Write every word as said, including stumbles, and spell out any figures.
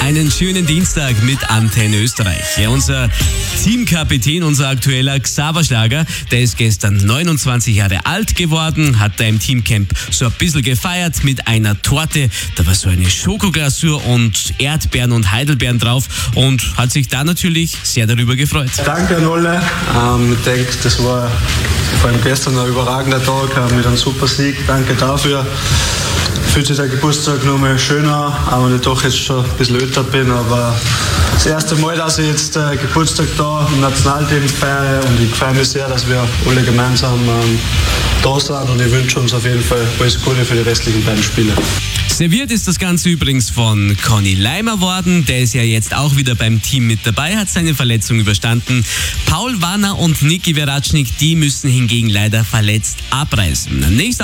Einen schönen Dienstag mit Antenne Österreich. Ja, unser Teamkapitän, unser aktueller Xaver Schlager, der ist gestern neunundzwanzig Jahre alt geworden, hat da im Teamcamp so ein bisschen gefeiert mit einer Torte. Da war so eine Schokoglasur und Erdbeeren und Heidelbeeren drauf und hat sich da natürlich sehr darüber gefreut. Danke an alle. Ähm, ich denke, das war vor allem gestern ein überragender Tag äh, mit einem super Sieg. Danke dafür. Fühlt sich der Geburtstag noch mal schöner, auch wenn ich doch jetzt schon ein bisschen älter bin. Aber das erste Mal, dass ich jetzt äh, Geburtstag da im Nationalteam feiere und ich freue mich sehr, dass wir alle gemeinsam ähm, da sind und ich wünsche uns auf jeden Fall alles Gute für die restlichen beiden Spiele. Serviert ist das Ganze übrigens von Conny Leimer worden. Der ist ja jetzt auch wieder beim Team mit dabei, hat seine Verletzung überstanden. Paul Warner und Niki Veratschnik, die müssen hingegen leider verletzt abreisen. Nächster